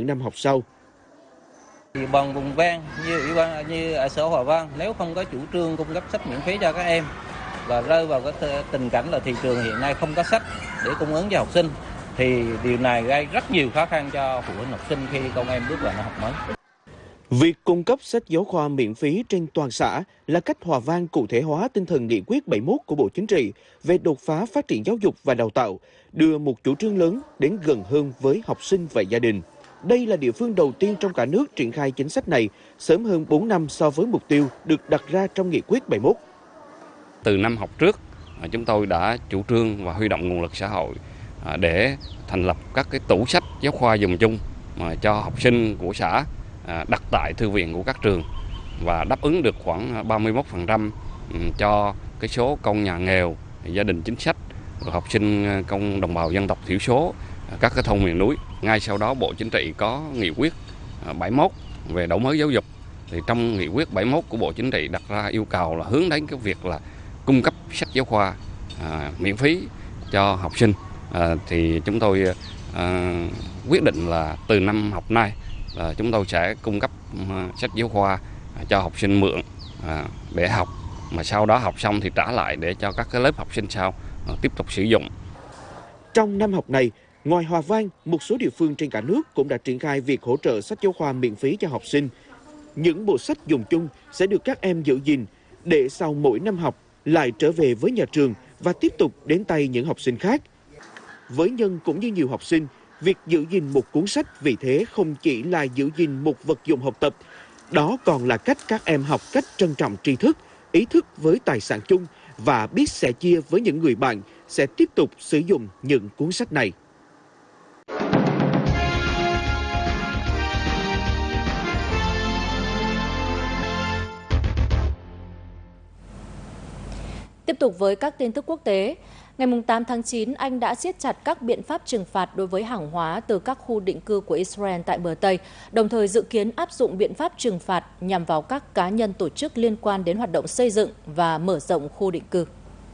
những năm học sau. Bằng vùng ven như ở xã Hòa Vang, nếu không có chủ trương cung cấp sách miễn phí cho các em và rơi vào cái tình cảnh là thị trường hiện nay không có sách để cung ứng cho học sinh, thì điều này gây rất nhiều khó khăn cho phụ huynh học sinh khi con em bước vào năm học mới. Việc cung cấp sách giáo khoa miễn phí trên toàn xã là cách Hòa Vang cụ thể hóa tinh thần nghị quyết 71 của Bộ Chính trị về đột phá phát triển giáo dục và đào tạo, đưa một chủ trương lớn đến gần hơn với học sinh và gia đình. Đây là địa phương đầu tiên trong cả nước triển khai chính sách này, sớm hơn 4 năm so với mục tiêu được đặt ra trong nghị quyết 71. Từ năm học trước, chúng tôi đã chủ trương và huy động nguồn lực xã hội để thành lập các cái tủ sách giáo khoa dùng chung cho học sinh của xã, đặt tại thư viện của các trường và đáp ứng được khoảng 31% cho cái số con nhà nghèo, gia đình chính sách, học sinh công đồng bào dân tộc thiểu số, các cái thôn miền núi. Ngay sau đó Bộ Chính trị có nghị quyết 71 về đổi mới giáo dục. Thì trong nghị quyết 71 của Bộ Chính trị đặt ra yêu cầu là hướng đến cái việc là cung cấp sách giáo khoa miễn phí cho học sinh. Thì chúng tôi quyết định là từ năm học nay chúng tôi sẽ cung cấp sách giáo khoa cho học sinh mượn để học, mà sau đó học xong thì trả lại để cho các cái lớp học sinh sau tiếp tục sử dụng. Trong năm học này, ngoài Hòa Vang, một số địa phương trên cả nước cũng đã triển khai việc hỗ trợ sách giáo khoa miễn phí cho học sinh. Những bộ sách dùng chung sẽ được các em giữ gìn để sau mỗi năm học lại trở về với nhà trường và tiếp tục đến tay những học sinh khác. Với Nhân cũng như nhiều học sinh, việc giữ gìn một cuốn sách vì thế không chỉ là giữ gìn một vật dụng học tập, đó còn là cách các em học cách trân trọng tri thức, ý thức với tài sản chung và biết sẻ chia với những người bạn sẽ tiếp tục sử dụng những cuốn sách này. Tiếp tục với các tin tức quốc tế, ngày 8 tháng 9, Anh đã siết chặt các biện pháp trừng phạt đối với hàng hóa từ các khu định cư của Israel tại bờ Tây, đồng thời dự kiến áp dụng biện pháp trừng phạt nhằm vào các cá nhân tổ chức liên quan đến hoạt động xây dựng và mở rộng khu định cư.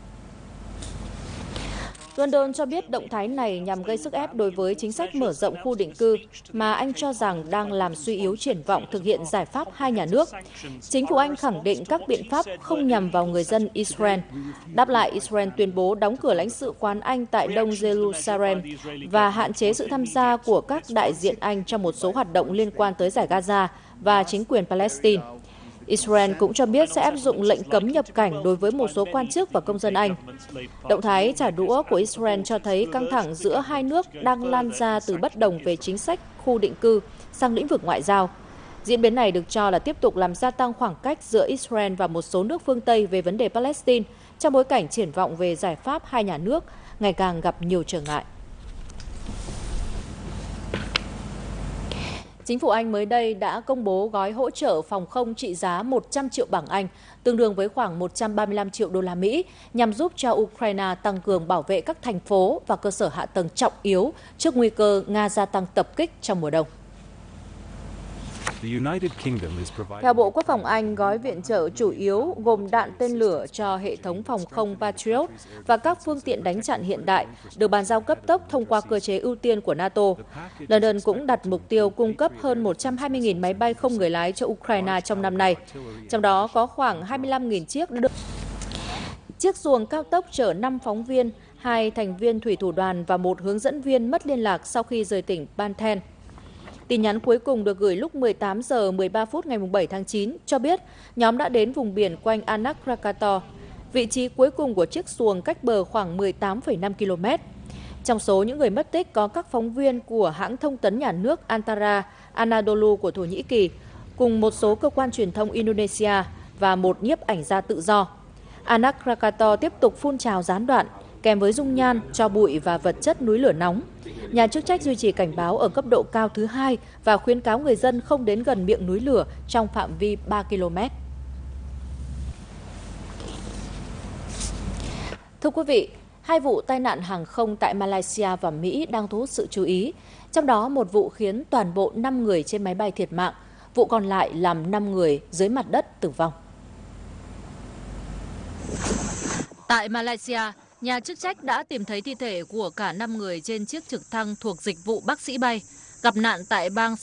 London cho biết động thái này nhằm gây sức ép đối với chính sách mở rộng khu định cư mà Anh cho rằng đang làm suy yếu triển vọng thực hiện giải pháp hai nhà nước. Chính phủ Anh khẳng định các biện pháp không nhằm vào người dân Israel. Đáp lại, Israel tuyên bố đóng cửa lãnh sự quán Anh tại Đông Jerusalem và hạn chế sự tham gia của các đại diện Anh trong một số hoạt động liên quan tới Dải Gaza và chính quyền Palestine. Israel cũng cho biết sẽ áp dụng lệnh cấm nhập cảnh đối với một số quan chức và công dân Anh. Động thái trả đũa của Israel cho thấy căng thẳng giữa hai nước đang lan ra từ bất đồng về chính sách khu định cư sang lĩnh vực ngoại giao. Diễn biến này được cho là tiếp tục làm gia tăng khoảng cách giữa Israel và một số nước phương Tây về vấn đề Palestine trong bối cảnh triển vọng về giải pháp hai nhà nước ngày càng gặp nhiều trở ngại. Chính phủ Anh mới đây đã công bố gói hỗ trợ phòng không trị giá 100 triệu bảng Anh, tương đương với khoảng 135 triệu đô la Mỹ, nhằm giúp cho Ukraine tăng cường bảo vệ các thành phố và cơ sở hạ tầng trọng yếu trước nguy cơ Nga gia tăng tập kích trong mùa đông. Theo Bộ Quốc phòng Anh, gói viện trợ chủ yếu gồm đạn tên lửa cho hệ thống phòng không Patriot và các phương tiện đánh chặn hiện đại được bàn giao cấp tốc thông qua cơ chế ưu tiên của NATO. London cũng đặt mục tiêu cung cấp hơn 120.000 máy bay không người lái cho Ukraine trong năm nay, trong đó có khoảng 25.000 chiếc đã được. Chiếc xuồng cao tốc chở 5 phóng viên, 2 thành viên thủy thủ đoàn và 1 hướng dẫn viên mất liên lạc sau khi rời tỉnh Banten. Tin nhắn cuối cùng được gửi lúc 18 giờ 13 phút ngày 7 tháng 9 cho biết nhóm đã đến vùng biển quanh Anak Krakatoa. Vị trí cuối cùng của chiếc xuồng cách bờ khoảng 18,5 km. Trong số những người mất tích có các phóng viên của hãng thông tấn nhà nước Antara Anadolu của Thổ Nhĩ Kỳ, cùng một số cơ quan truyền thông Indonesia và một nhiếp ảnh gia tự do. Anak Krakatoa tiếp tục phun trào gián đoạn, kèm với dung nhan, tro bụi và vật chất núi lửa nóng. Nhà chức trách duy trì cảnh báo ở cấp độ cao thứ 2 và khuyến cáo người dân không đến gần miệng núi lửa trong phạm vi 3 km. Thưa quý vị, 2 vụ tai nạn hàng không tại Malaysia và Mỹ đang thu hút sự chú ý. Trong đó một vụ khiến toàn bộ 5 người trên máy bay thiệt mạng, vụ còn lại làm 5 người dưới mặt đất tử vong. Tại Malaysia, nhà chức trách đã tìm thấy thi thể của cả 5 người trên chiếc trực thăng thuộc dịch vụ bác sĩ bay, gặp nạn tại bang